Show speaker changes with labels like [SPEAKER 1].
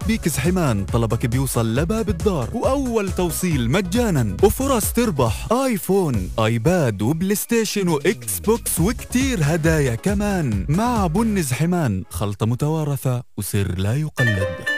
[SPEAKER 1] بيكس حمان طلبك بيوصل لباب الدار، وأول توصيل مجانا، وفرص تربح آيفون، آيباد، وبلاي ستيشن، وإكس بوكس، وكتير هدايا كمان. مع بنز حمان، خلطة متوارثة وسر لا يقلد.